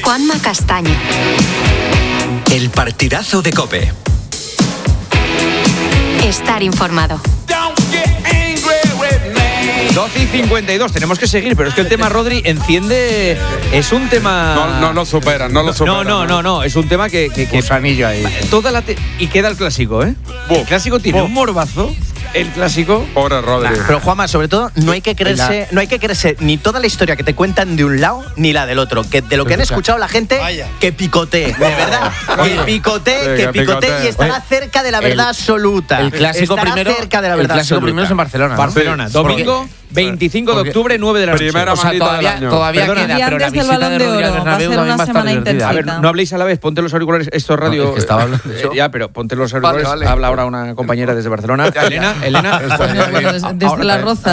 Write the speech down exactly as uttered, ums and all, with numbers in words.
Juanma Castaño. El partidazo de COPE. Estar informado. doce y cincuenta y dos, tenemos que seguir, pero es que el tema, Rodri, enciende. Es un tema. No, no lo superan, no lo superan. No, no, no, no, es un tema que. que, que Gusanillo ahí. Toda la te- y queda el clásico, ¿eh? Buf, el clásico tiene buf. un morbazo. El clásico. Pobre Rodri. Pero Juanma, sobre todo, no hay que creerse, no hay que creerse ni toda la historia que te cuentan de un lado ni la del otro. Que de lo que han escuchado la gente, que picotee, de verdad. Que picotee, Sí, que que picotee picotee. y estará cerca de la verdad El- absoluta. El clásico estará primero. cerca de la el verdad clásico absoluta. primero es en Barcelona. ¿no? Barcelona, Sí, domingo veinticinco de porque- octubre, nueve de la noche. Primera O sea, maldita todavía, del año. todavía Perdona. queda, Y pero la antes del visita Balón de de Rodri al Oro, va a Bernabéu ser también una va a estar semana divertida. A ver, intensita. no habléis a la vez, ponte los auriculares. Esto es radio. No, es que estaba hablando eh, yo. ya, pero ponte los auriculares. Vale, vale. Habla ahora una compañera desde Barcelona. Elena, Elena. Bueno, bueno, desde, desde Ahora, las Rozas.